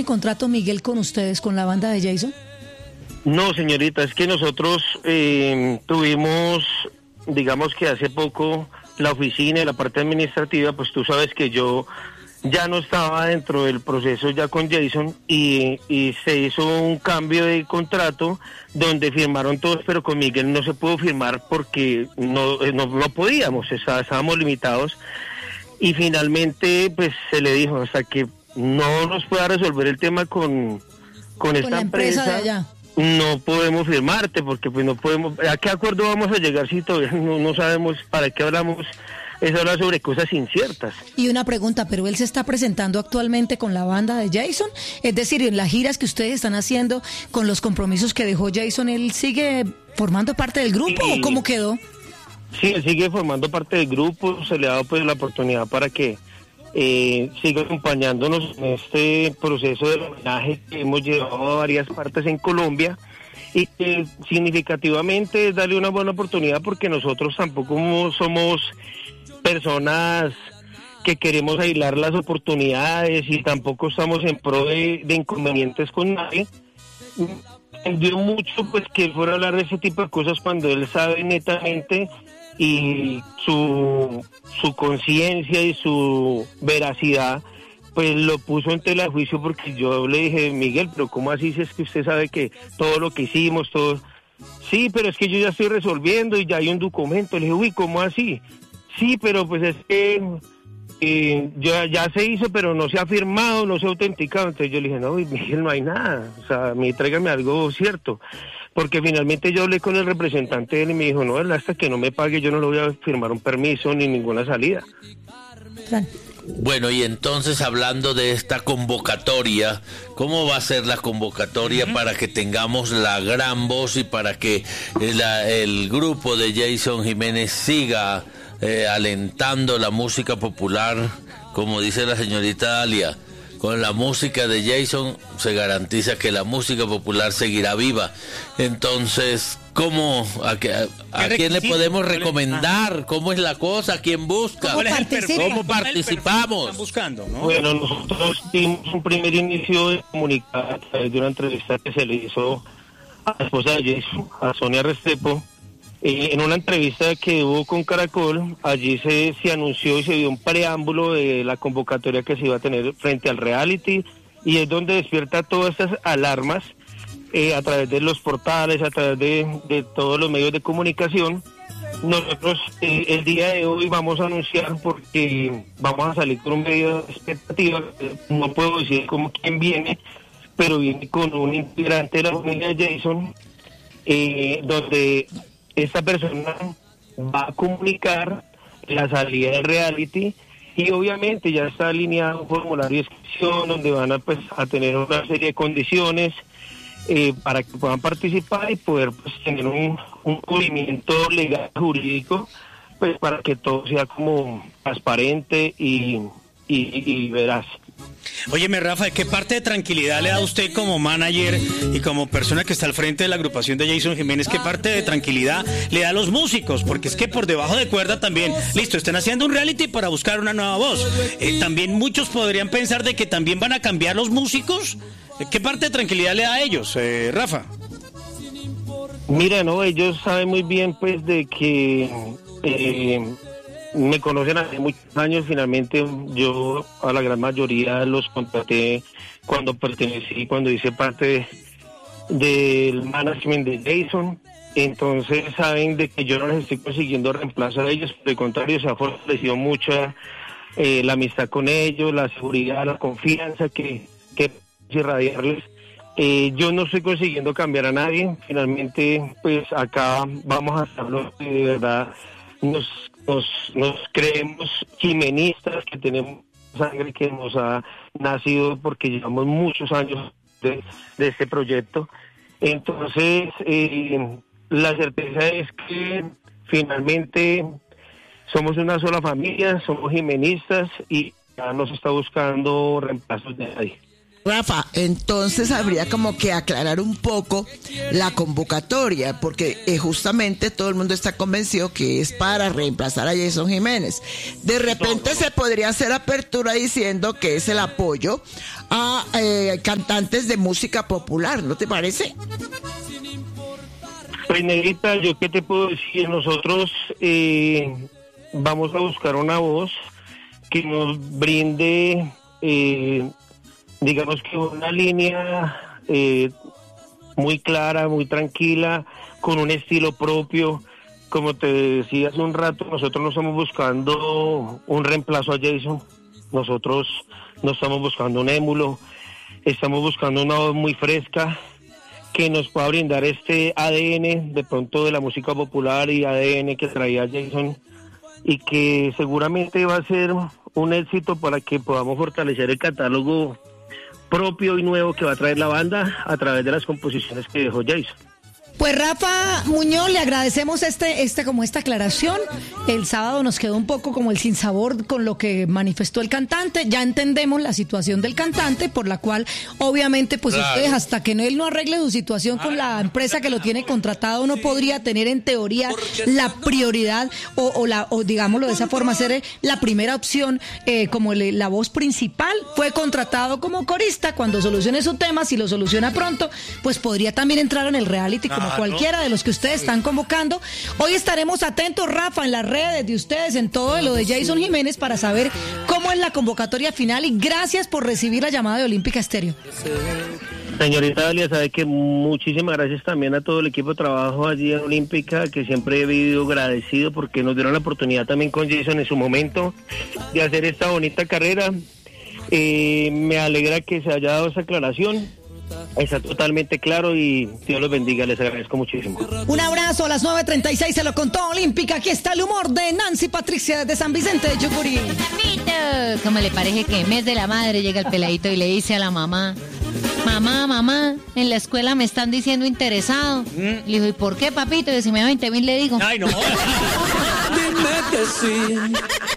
contrato, Miguel, con ustedes, con la banda de Jason? No, señorita, es que nosotros tuvimos, digamos que hace poco, la oficina y la parte administrativa, pues tú sabes que yo ya no estaba dentro del proceso ya con Jason y se hizo un cambio de contrato donde firmaron todos, pero con Miguel no se pudo firmar porque no podíamos, estábamos limitados y finalmente pues se le dijo hasta que no nos pueda resolver el tema con esta la empresa de allá. No podemos firmarte porque pues no podemos, ¿a qué acuerdo vamos a llegar si todavía no sabemos para qué hablamos? Es hablar sobre cosas inciertas. Y una pregunta, ¿pero él se está presentando actualmente con la banda de Jason? Es decir, en las giras que ustedes están haciendo, con los compromisos que dejó Jason, ¿él sigue formando parte del grupo o cómo quedó? Sí, él sigue formando parte del grupo, se le ha dado pues la oportunidad para que siga acompañándonos en este proceso de homenaje que hemos llevado a varias partes en Colombia y que significativamente es darle una buena oportunidad porque nosotros tampoco somos personas que queremos aislar las oportunidades y tampoco estamos en pro de inconvenientes con nadie. Dio mucho pues que él fuera a hablar de ese tipo de cosas cuando él sabe netamente y su conciencia y su veracidad pues lo puso en tela de juicio porque yo le dije, Miguel, pero ¿cómo así si es que usted sabe que todo lo que hicimos, todo? Sí, pero es que yo ya estoy resolviendo y ya hay un documento. Le dije, uy, ¿cómo así? Sí, pero pues es que ya se hizo, pero no se ha firmado, no se ha autenticado. Entonces yo le dije, no, Miguel, no hay nada. O sea, tráigame algo cierto. Porque finalmente yo hablé con el representante de él y me dijo, no, hasta que no me pague yo no le voy a firmar un permiso ni ninguna salida. Bueno, y entonces hablando de esta convocatoria, ¿cómo va a ser la convocatoria para que tengamos la gran voz y para que el grupo de Jason Jiménez siga alentando la música popular, como dice la señorita Dalia? Con la música de Jason se garantiza que la música popular seguirá viva. Entonces, ¿cómo? ¿A quién le podemos recomendar? ¿Cómo es la cosa? ¿A quién busca? ¿Cómo participamos? Buscando, ¿no? Bueno, nosotros dimos un primer inicio de comunicar a través de una entrevista que se le hizo a la esposa de Jason, a Sonia Restrepo. En una entrevista que hubo con Caracol, allí se anunció y se dio un preámbulo de la convocatoria que se iba a tener frente al reality y es donde despierta todas estas alarmas a través de los portales, a través de todos los medios de comunicación. Nosotros el día de hoy vamos a anunciar porque vamos a salir con un medio de expectativa, no puedo decir como quién viene, pero viene con un integrante de la familia de Jason, donde esta persona va a comunicar la salida del reality y obviamente ya está alineado un formulario de inscripción donde van a tener una serie de condiciones para que puedan participar y poder pues tener un cubrimiento legal jurídico pues para que todo sea como transparente y veraz. Óyeme, Rafa, ¿qué parte de tranquilidad le da a usted como manager y como persona que está al frente de la agrupación de Jason Jiménez? ¿Qué parte de tranquilidad le da a los músicos? Porque es que por debajo de cuerda también, listo, están haciendo un reality para buscar una nueva voz. También muchos podrían pensar de que también van a cambiar los músicos. ¿Qué parte de tranquilidad le da a ellos, Rafa? Mira, no, ellos saben muy bien pues de que me conocen hace muchos años. Finalmente yo a la gran mayoría los contraté cuando hice parte del management de Jason. Entonces saben de que yo no les estoy consiguiendo reemplazo a ellos, por el contrario, se ha fortalecido mucho la amistad con ellos, la seguridad, la confianza que irradiarles. Yo no estoy consiguiendo cambiar a nadie. Finalmente pues acá vamos a hacerlo de verdad. Nos creemos jimenistas, que tenemos sangre que nos ha nacido porque llevamos muchos años de este proyecto. Entonces, la certeza es que finalmente somos una sola familia, somos jimenistas y ya no se está buscando reemplazos de nadie. Rafa, entonces habría como que aclarar un poco la convocatoria, porque justamente todo el mundo está convencido que es para reemplazar a Jason Jiménez. De repente se podría hacer apertura diciendo que es el apoyo a cantantes de música popular, ¿no te parece? Pues, Negrita, ¿yo qué te puedo decir? Nosotros vamos a buscar una voz que nos brinde... digamos que una línea muy clara, muy tranquila, con un estilo propio. Como te decía hace un rato, nosotros no estamos buscando un reemplazo a Jason, nosotros no estamos buscando un émulo, estamos buscando una voz muy fresca que nos pueda brindar este ADN de pronto de la música popular y ADN que traía Jason, y que seguramente va a ser un éxito para que podamos fortalecer el catálogo propio y nuevo que va a traer la banda a través de las composiciones que dejó Jason. Pues Rafa Muñoz, le agradecemos como esta aclaración. El sábado nos quedó un poco como el sinsabor con lo que manifestó el cantante. Ya entendemos la situación del cantante, por la cual obviamente pues claro, ustedes hasta que él no arregle su situación con la empresa que lo tiene contratado, no podría tener en teoría la prioridad o digámoslo de esa forma, ser la primera opción como la voz principal. Fue contratado como corista. Cuando solucione su tema, si lo soluciona pronto, pues podría también entrar en el reality como cualquiera de los que ustedes están convocando. Hoy estaremos atentos, Rafa, en las redes de ustedes, en todo lo de Jason Jiménez, para saber cómo es la convocatoria final, y gracias por recibir la llamada de Olímpica Estéreo. Señorita Dalia, sabe que muchísimas gracias también a todo el equipo de trabajo allí en Olímpica, que siempre he vivido agradecido porque nos dieron la oportunidad también con Jason en su momento de hacer esta bonita carrera. Me alegra que se haya dado esa aclaración. Está totalmente claro y Dios los bendiga, les agradezco muchísimo. Un abrazo, a las 9:36 se lo contó Olímpica. Aquí está el humor de Nancy Patricia de San Vicente de Chucurí. ¿Cómo le parece que en mes de la madre llega el peladito y le dice a la mamá: mamá, en la escuela me están diciendo interesado? Le dijo: ¿y por qué, papito? Y si me da 20.000 le digo. Ay, no. Dime que sí.